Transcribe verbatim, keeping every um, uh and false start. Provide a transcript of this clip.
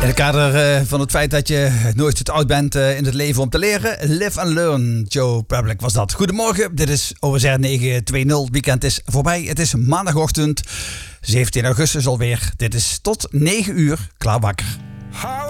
In het kader uh, van het feit dat je nooit te oud bent uh, in het leven om te leren. Live and learn. Joe Public was dat. Goedemorgen, dit is O S R negen twintig. Het weekend is voorbij. Het is maandagochtend, zeventien augustus alweer. Dit is tot negen uur klaar wakker.